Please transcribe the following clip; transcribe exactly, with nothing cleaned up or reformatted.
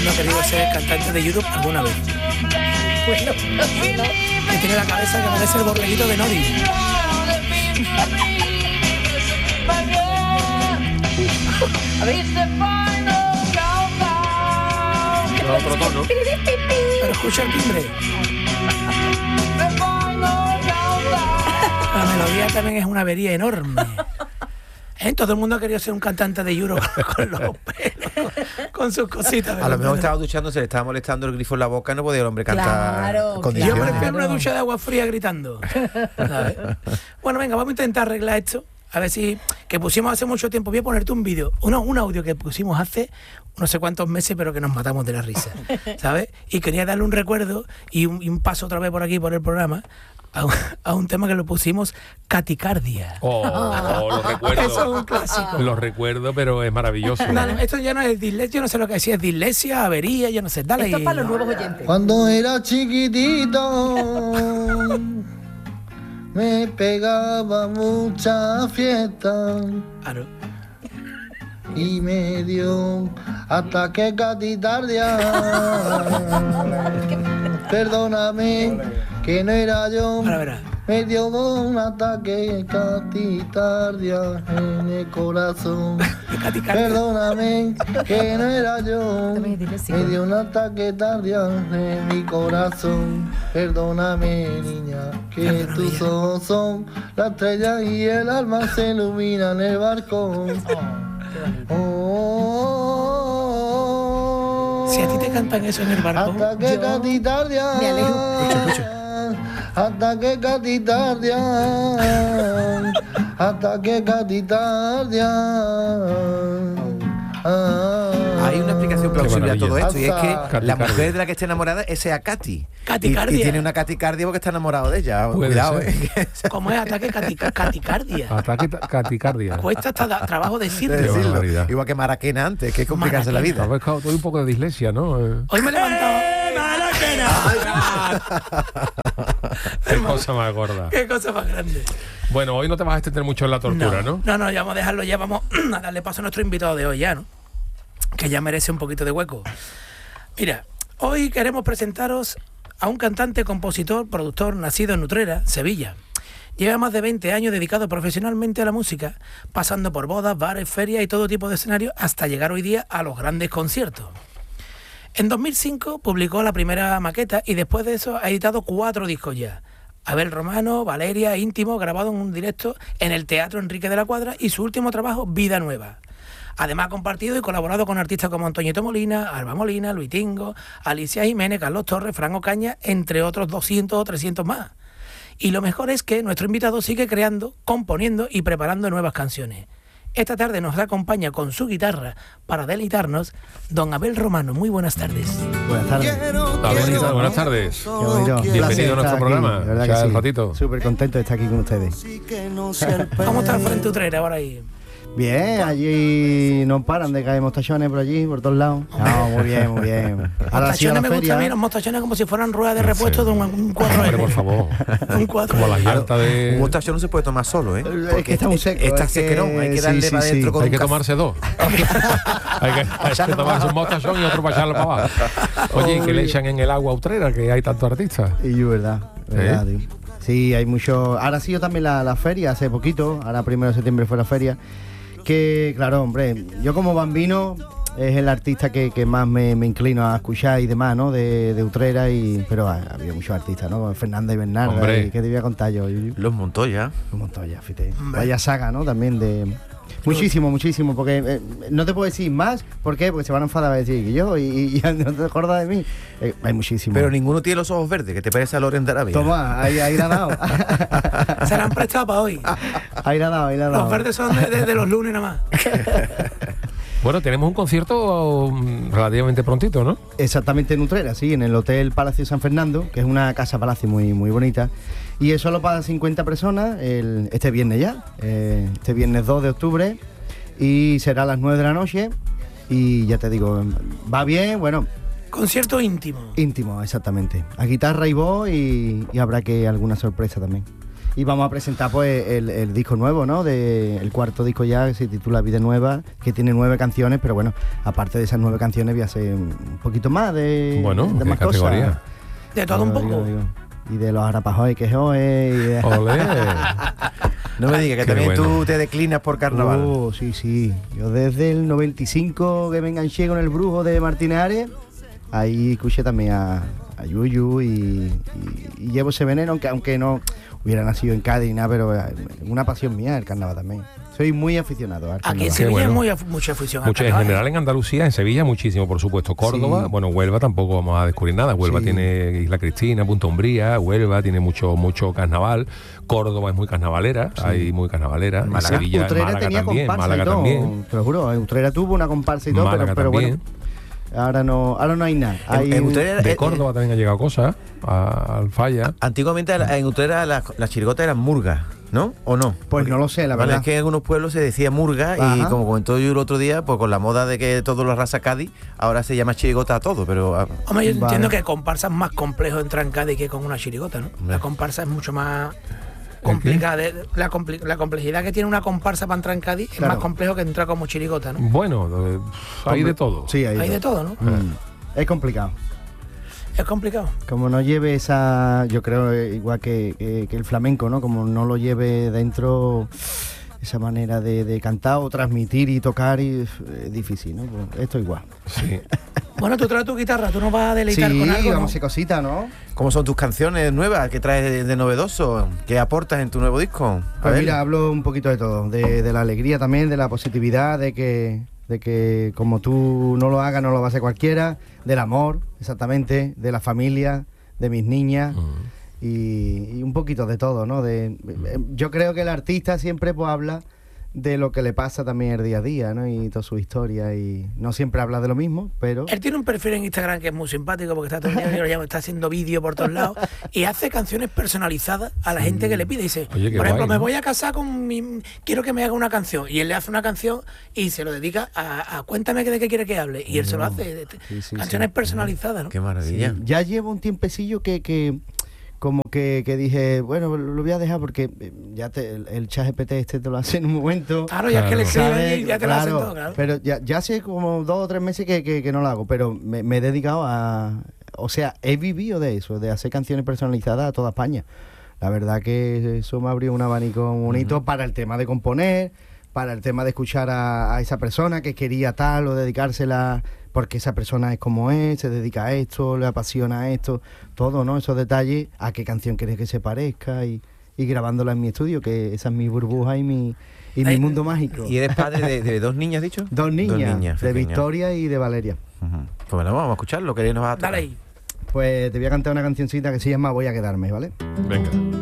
mundo ha querido ser cantante de YouTube alguna vez. Bueno, no, no. Que tiene la cabeza que parece el borreguito de Nori. A ver. No, otro tono. Pero escucha el timbre. La melodía también es una avería enorme. ¿Eh? Todo el mundo ha querido ser un cantante de Euro con los pelos, con sus cositas. A lo mejor estaba duchando, se le estaba molestando el grifo en la boca y no podía el hombre cantar. Claro, con Yo dicciones. prefiero una ducha de agua fría gritando. ¿Sabes? Bueno, venga, vamos a intentar arreglar esto. A ver si, que pusimos hace mucho tiempo, voy a ponerte un vídeo, uno, un audio que pusimos hace no sé cuántos meses, pero que nos matamos de la risa, ¿sabes? Y quería darle un recuerdo y un, y un paso otra vez por aquí, por el programa, a un, a un tema que lo pusimos, Caticardia. Oh, lo recuerdo. Eso es un clásico. Lo recuerdo, pero es maravilloso. No, no, esto ya no es dislexia, yo no sé lo que decía, es dislexia, avería, yo no sé, dale. Esto es para los y- nuevos oyentes. Cuando era chiquitito me pegaba mucha fiesta Claro. y me dio ataque catitardia. Perdóname que no era yo. Ahora verás. Me dio un ataque catitardia en el corazón. Caticardia. Perdóname que no era yo. También es disléxico. Me dio un ataque tardia en mi corazón. Perdóname, niña, que Perdóname. tus ojos son la estrella y el alma se ilumina en el balcón. Oh, Si a ti te cantan eso en el barco, ataque Yo catitardia. me alejo. Escucha, escucha. Ataque catitardia. Ataque catitardia. Hay una explicación plausible a todo maravilla. esto, y es que la Caticardia. mujer de la que esté enamorada es a Katy. Caticardia. Y, y tiene una caticardia porque está enamorado de ella. Puede Cuidado, ser. ¿eh? ¿cómo es ataque catica- caticardia? Ataque ta- caticardia. Cuesta hasta da- trabajo De decirlo. decirlo. barbaridad. Igual que Maraquena antes, que es complicarse la Maraquena. vida. Habéis buscado todo un poco de dislexia, ¿no? Eh, Hoy me he levantado. Qué cosa más gorda. ¡Qué cosa más grande! Bueno, hoy no te vas a extender mucho en la tortura, ¿no? No, no, ya vamos a dejarlo, ya vamos a darle paso a nuestro invitado de hoy ya, ¿no? Que ya merece un poquito de hueco. Mira, hoy queremos presentaros a un cantante, compositor, productor, nacido en Utrera, Sevilla. Lleva más de veinte años dedicado profesionalmente a la música, pasando por bodas, bares, ferias y todo tipo de escenarios hasta llegar hoy día a los grandes conciertos. En dos mil cinco publicó la primera maqueta y después de eso ha editado cuatro discos ya. Abel Romano, Valeria, Íntimo, grabado en un directo en el Teatro Enrique de la Cuadra, y su último trabajo, Vida Nueva. Además ha compartido y colaborado con artistas como Antoñito Molina, Alba Molina, Luis Tingo, Alicia Jiménez, Carlos Torres, Fran Ocaña, entre otros doscientos o trescientos más. Y lo mejor es que nuestro invitado sigue creando, componiendo y preparando nuevas canciones. Esta tarde nos acompaña con su guitarra para deleitarnos don Abel Romano. Muy buenas tardes. Buenas tardes. Abelita, buenas tardes. Qué bonito. Un placer Bienvenido a nuestro estar aquí, programa. de verdad Ya que el sí. ratito. Súper contento de estar aquí con ustedes. ¿Cómo está el Frente Utrera ahora ahí? Bien, allí no paran de caer mostachones por allí, por todos lados. No, muy bien, muy bien. Ahora ha sido Mostachones la me gustan a mí, feria. los mostachones como si fueran ruedas de repuesto de un, un cuatro Hombre, L. por favor. Un cuatro Como las L. llantas Un de... mostacho no se puede tomar solo, ¿eh? Es que está muy seco. Está es que- sequerón, hay que darle sí, sí, para adentro sí. con Hay un que café. tomarse dos. hay que, hay que tomarse un mostachón y otro para echarlo para abajo. Oye, ¿y qué le echan en el agua utrera? Que hay tantos artistas. Y yo, verdad, verdad, tío. Sí, hay mucho. Ahora ha sido también la, la feria hace poquito. Ahora primero de septiembre fue la feria. Que, claro, hombre, yo como bambino es el artista que, que más me, me inclino a escuchar y demás, ¿no? De, de Utrera, y pero ha, ha habido muchos artistas, ¿no? Fernanda y Bernarda. Hombre. Y, ¿qué te voy a contar yo? Yo- yo- Los Montoya. Un montón ya, fíjate. Vaya saga, ¿no? También de... Muchísimo, muchísimo, porque eh, no te puedo decir más. ¿Por qué? Porque se van a enfadar a decir que yo y, y, y no te acuerdas de mí. Eh, hay muchísimo. Pero ninguno tiene los ojos verdes, que te parece a Loren de Arabia. Toma, ahí, ahí la ha dado. Se la han prestado para hoy. Ahí la ha dado, ahí la ha dado. Los verdes son de, de- de los lunes nada más. Bueno, tenemos un concierto mm, relativamente prontito, ¿no? Exactamente en Utrera, sí, en el Hotel Palacio San Fernando, que es una casa palacio muy, muy bonita. Y es solo para cincuenta personas el, este viernes ya, eh, este viernes dos de octubre, y será a las nueve de la noche. Y ya te digo, va bien, bueno, Concierto íntimo. íntimo, exactamente. A guitarra y voz, y, y habrá que alguna sorpresa también. Y vamos a presentar pues el, el disco nuevo, ¿no? De, el cuarto disco ya, que se titula Vida Nueva, que tiene nueve canciones, pero bueno, aparte de esas nueve canciones voy a hacer un poquito más de, Bueno, de ¿qué más categoría? cosas. De todo un Digo, poco. digo, Y de los arapajoy que hoy y de... Olé. No me digas que Qué también bueno. tú te declinas por carnaval. Oh, sí, sí. Yo desde el noventa y cinco que me enganché con el brujo de Martínez Ares, ahí escuché también a, a Yuyu y, y, y llevo ese veneno, aunque, aunque no hubiera nacido en Cádiz ni nada, pero es una pasión mía el carnaval también. Soy muy aficionado al Aquí en carnaval. Sevilla bueno. hay muy af- mucha afición. al Mucho, en carnaval, general ¿eh? en Andalucía, en Sevilla muchísimo, por supuesto. Córdoba, Sí. bueno, Huelva tampoco vamos a descubrir nada. Huelva Sí. tiene Isla Cristina, Punta Umbría, Huelva tiene mucho mucho carnaval. Córdoba es muy carnavalera, hay muy carnavalera. Málaga. Sevilla, Utrera Málaga tenía también, comparsa Málaga y todo, también. te lo juro. Utrera tuvo una comparsa y todo, pero, Málaga pero bueno, también. ahora no, ahora no hay nada. En- Hay- en Utrera- De eh, Córdoba también ha llegado cosas, a- al Falla. Antiguamente en Utrera las, las chirigotas eran murgas, ¿no? ¿O no? Pues no lo sé, la Vale, verdad. es que en algunos pueblos se decía murga y Ajá. como comentó yo el otro día, pues con la moda de que todo lo arrasa Cádiz, ahora se llama chirigota a todo, pero ah, Hombre, yo Vale. entiendo que comparsa es más complejo entrar en Cádiz que con una chirigota, ¿no? Hombre. La comparsa es mucho más complicada. de- La, compli- la complejidad que tiene una comparsa para entrar en Cádiz es Claro. más complejo que entrar como chirigota, ¿no? Bueno, eh, hay de todo. Sí, hay, Hay de todo, ¿no? Mm. Es complicado. Es complicado. Como no lleve esa, yo creo eh, igual que, que- que el flamenco, ¿no? Como no lo lleve dentro esa manera de, de cantar o transmitir y tocar, y, es difícil, ¿no? Pues esto igual. Sí. Bueno, tú traes tu guitarra, tú nos vas a deleitar Sí, con algo, ¿no? vamos a hacer cositas, ¿no? ¿cómo son tus canciones nuevas? ¿Qué traes de, de novedoso? ¿Qué aportas en tu nuevo disco? A Pues ver. mira, hablo un poquito de todo, de, de la alegría también, de la positividad, de que, de que como tú no lo hagas, no lo va a hacer cualquiera, del amor, exactamente, de la familia, de mis niñas. Y, y un poquito de todo, ¿no? De, yo creo que el artista siempre pues habla de lo que le pasa también el día a día, ¿no? Y toda su historia, y no siempre habla de lo mismo, pero... Él tiene un perfil en Instagram que es muy simpático porque está todo el día, yo lo llamo, está haciendo vídeo por todos lados y hace canciones personalizadas a la gente que le pide. Dice, Oye, qué por ejemplo, guay, me ¿no? voy a casar con mi... Quiero que me haga una canción. Y él le hace una canción y se lo dedica a, a cuéntame de qué quiere que hable. Y él se lo hace. de- de- Sí, sí, canciones sí. personalizadas, ¿no? Qué maravilla. Sí, ya llevo un tiempecillo que, que como que, que dije, bueno, lo voy a dejar porque eh, ya te, el, el chat G P T este te lo hace en un momento. Claro, ya es que le Claro. escriben ¿sabes? y ya te lo hacen Claro, todo, claro. Pero ya, ya hace como dos o tres meses que, que, que no lo hago, pero me, me he dedicado a... O sea, he vivido de eso, de hacer canciones personalizadas a toda España. La verdad que eso me abrió un abanico bonito para el tema de componer, para el tema de escuchar a, a esa persona que quería tal o dedicársela porque esa persona es como es, se dedica a esto, le apasiona a esto, todo, ¿no? Esos detalles, a qué canción quieres que se parezca y, y grabándola en mi estudio, que esa es mi burbuja y mi, y mi Ay, mundo mágico. ¿Y eres padre de, de dos niñas, dicho? Dos niñas, de pequeñas. Victoria y de Valeria. Ujú. Pues bueno, vamos a escucharlo, que nos va a tocar. Dale ahí. Pues te voy a cantar una cancioncita que se llama Voy a quedarme, ¿vale? Venga.